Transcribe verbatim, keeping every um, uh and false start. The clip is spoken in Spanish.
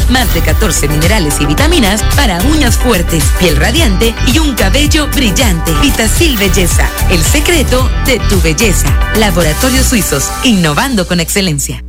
más de catorce minerales y vitaminas para uñas fuertes, piel radiante y un cabello brillante. Vitacil Belleza, el secreto de tu belleza. Laboratorios Suizos, innovando con excelencia.